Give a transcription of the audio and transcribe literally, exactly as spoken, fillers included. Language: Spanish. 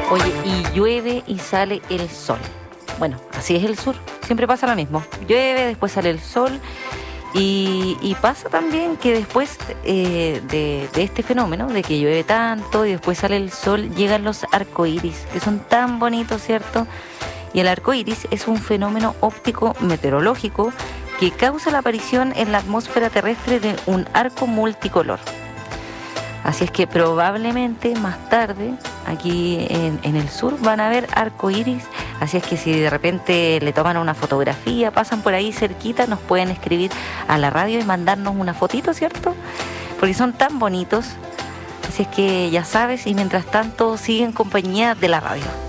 Oye, y llueve y sale el sol. Bueno, así es el sur, siempre pasa lo mismo. Llueve, después sale el sol y, y pasa también que después eh, de, de este fenómeno, de que llueve tanto y después sale el sol, llegan los arcoíris, que son tan bonitos, ¿cierto? Y el arco iris es un fenómeno óptico meteorológico que causa la aparición en la atmósfera terrestre de un arco multicolor. Así es que probablemente más tarde, aquí en, en el sur, van a ver arco iris. Así es que si de repente le toman una fotografía, pasan por ahí cerquita, nos pueden escribir a la radio y mandarnos una fotito, ¿cierto? Porque son tan bonitos. Así es que ya sabes, y mientras tanto sigue en compañía de la radio.